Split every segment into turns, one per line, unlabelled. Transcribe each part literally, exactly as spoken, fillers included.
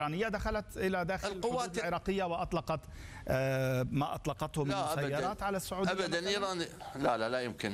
الإيرانية دخلت إلى داخل
القوات
العراقية وأطلقت ما أطلقته من مسيرات على السعودية.
أبدا إيران لا لا لا يمكن،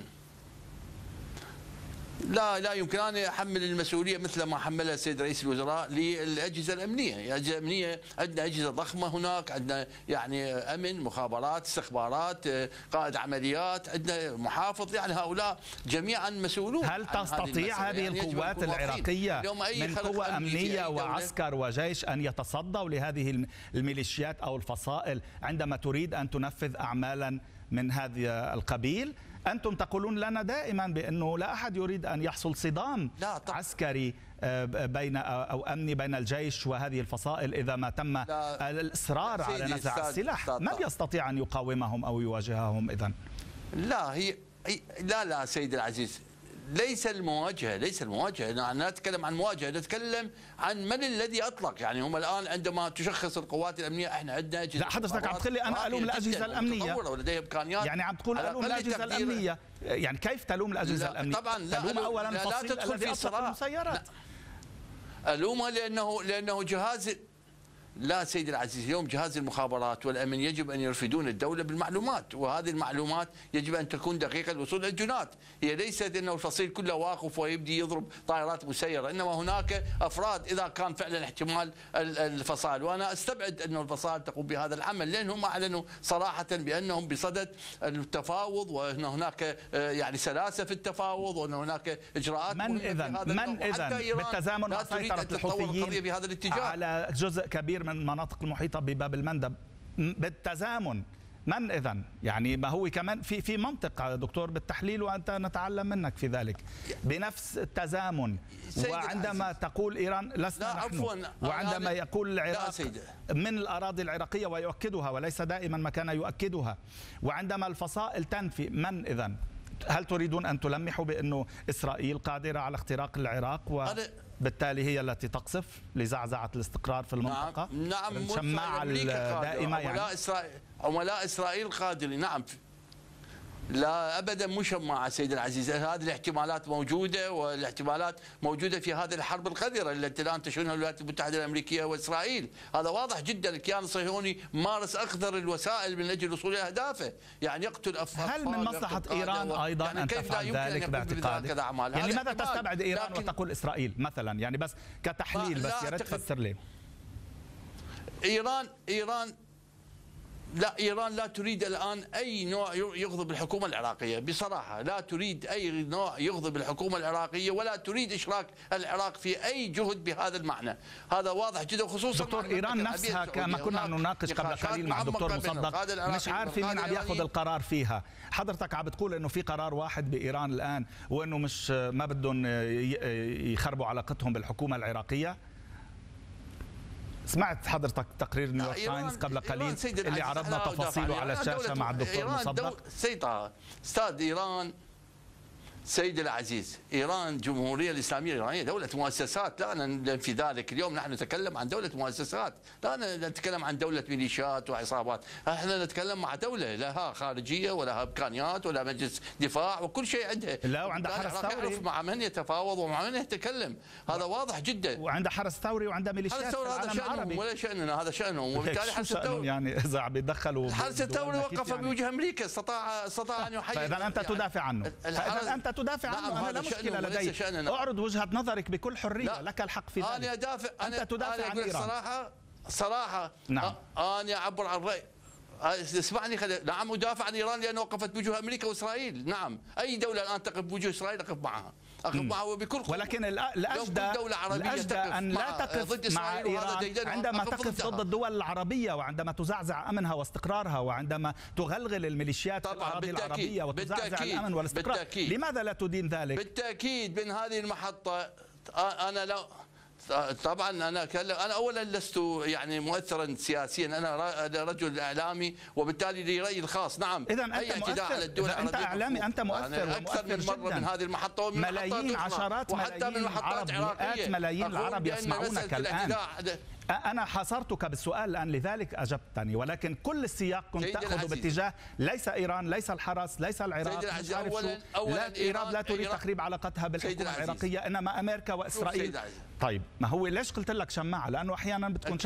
لا لا يمكن أن أحمل المسؤولية مثل ما حملها السيد رئيس الوزراء للأجهزة الأمنية. الأجهزة الأمنية عندنا أجهزة ضخمة هناك، عندنا يعني أمن، مخابرات، استخبارات، قائد عمليات، عندنا محافظ، يعني هؤلاء جميعا مسؤولون.
هل تستطيع هذه يعني القوات العراقية من قوة أمنية وعسكر وجيش أن يتصدوا لهذه الميليشيات أو الفصائل عندما تريد أن تنفذ أعمالا من هذا القبيل؟ أنتم تقولون لنا دائما بأنه لا أحد يريد أن يحصل صدام عسكري بين أو أمني بين الجيش وهذه الفصائل إذا ما تم الإصرار على نزع السلاح. من يستطيع أن يقاومهم أو يواجههم إذن؟
لا هي لا لا سيدي العزيز، ليس المواجهة ليس المواجهة نحن لا نتكلم عن مواجهة، نتكلم عن من الذي أطلق. يعني هم الآن عندما تشخص القوات الأمنية احنا عندنا أجهزة.
لا حضرتك عم تقول لي أنا ألوم الأجهزة الأمنية
ولديها إمكانيات،
يعني عم تقول ألوم الأجهزة الأمنية، يعني كيف تلوم الأجهزة الأمنية؟
طبعا لا
تلوم أولا
لا, لا تدخل في صراع
المسيرات.
ألومها لأنه لأنه جهاز. لا سيدي العزيز، اليوم جهاز المخابرات والأمن يجب أن يرفدون الدولة بالمعلومات، وهذه المعلومات يجب أن تكون دقيقة الوصول إلى الجنات. هي ليست أنه الفصيل كله واقف ويبدي يضرب طائرات مسيرة، إنما هناك أفراد إذا كان فعلا احتمال الفصائل، وأنا أستبعد أنه الفصائل تقوم بهذا العمل لأنهم أعلنوا صراحة بأنهم بصدد التفاوض، وأن هناك يعني سلاسة في التفاوض، وأن هناك إجراءات.
من إذن من إذن بالتزامن مع سيطرة الحوثيين على جزء كبير من المناطق المحيطة بباب المندب بالتزامن، من إذن؟ يعني ما هو كمان في في منطق دكتور بالتحليل وأنت نتعلم منك في ذلك بنفس التزامن. وعندما تقول إيران لسنا نحن، وعندما يقول العراق من الأراضي العراقية ويؤكدها وليس دائما ما كان يؤكدها، وعندما الفصائل تنفي، من إذن؟ هل تريدون أن تلمحوا بأنه إسرائيل قادرة على اختراق العراق وبالتالي هي التي تقصف لزعزعة الاستقرار في المنطقة؟
نعم نعم،
الشماعة الدائمة يعني
عملاء إسرائيل عملاء إسرائيل قادرين. نعم لا ابدا مشمعه سيدي العزيز، هذه الاحتمالات موجوده، والاحتمالات موجوده في هذه الحرب القذره التي الان تشنها الولايات المتحده الامريكيه واسرائيل. هذا واضح جدا، الكيان الصهيوني مارس اخذر الوسائل من اجل الوصول الى اهدافه، يعني يقتل افراد.
هل من مصلحه ايران ايضا يعني ان تفعل ذلك باعتقادك؟ يعني لماذا تستبعد ايران وتقول اسرائيل مثلا؟ يعني بس كتحليل بس يا ريت تفسر لي.
ايران ايران لا ايران لا تريد الان اي نوع يغضب الحكومه العراقيه، بصراحه لا تريد اي نوع يغضب الحكومه العراقيه، ولا تريد اشراك العراق في اي جهد بهذا المعنى، هذا واضح جدا. خصوصا
دكتور ايران نفسها كما كنا نناقش قبل قليل مع الدكتور مصدق مش عارفين مين عم ياخذ القرار فيها. حضرتك عم بتقول انه في قرار واحد بايران الان وانه مش ما بدهم يخربوا علاقتهم بالحكومه العراقيه. سمعت حضرتك تقرير نيويورك تايمز قبل قليل اللي عرضنا تفاصيله على الشاشة مع الدكتور مصدق؟
سيطرة استاذ ايران سيدي العزيز، ايران الجمهوريه الاسلاميه الايرانيه دوله مؤسسات، لا ننفي ذلك. اليوم نحن نتكلم عن دوله مؤسسات، لا نتكلم عن دوله ميليشيات وعصابات، احنا نتكلم مع دوله لها خارجيه ولها امكانيات ولها مجلس دفاع وكل شيء عندها.
لا وعندها حرس ثوري،
مع من يتفاوض ومع من يتكلم، هذا واضح جدا.
وعندها حرس ثوري وعندها ميليشيات.
حرس الثوري هذا شأنهم ولا شأننا، هذا شأنهم، وبالتالي حرس الثوري
يعني اذا عم يتدخلوا.
الحرس الثوري وقف يعني بوجه امريكا، استطاع استطاع ان يحيي.
فاذا انت تدافع عنه، فاذا انت تدافع عنه، لا مشكلة لدي. اعرض وجهة نظرك بكل حرية، لا. لك الحق في ذلك.
أنا أدافع أنا
أنت تدافع
أنا
عن إيران.
صراحة صراحة
نعم.
أنا أعبر عن رأي. اسمعني خلي. نعم أدافع عن إيران لأنه وقفت بوجه أمريكا وإسرائيل. نعم أي دولة الآن تقف بوجه إسرائيل أقف معها، أقف معها وبكل قوة.
ولكن الأجدى الأجدى أن لا تقف مع إيران عندما تقف ضد الدول العربية، وعندما تزعزع أمنها واستقرارها، وعندما تغلغل الميليشيات في الأراضي العربية وتزعزع الأمن والاستقرار. بالتأكيد. لماذا لا تدين ذلك؟
بالتأكيد من هذه المحطة أنا لا طبعا انا انا اولا لست يعني مؤثرا سياسيا، انا رجل اعلامي وبالتالي لي رايي الخاص. نعم
اذا انت
اي اعتداء على الدول العربيه،
انت اعلامي، انت مؤثر
اكثر من مره من هذه المحطه ومن
ملايين عشرات
وحتى من محطات عراقيه.
ملايين العرب يسمعونك الان. أنا حاصرتك بالسؤال الآن لذلك أجبتني، ولكن كل السياق كنت تأخذ باتجاه ليس إيران، ليس الحرس، ليس العراق، مش عارف شو. لا إيران لا تريد تخريب علاقتها بالحكومة العراقية، إنما أمريكا وإسرائيل. طيب ما هو ليش قلت لك شماعة؟ لأنه أحيانا بتكون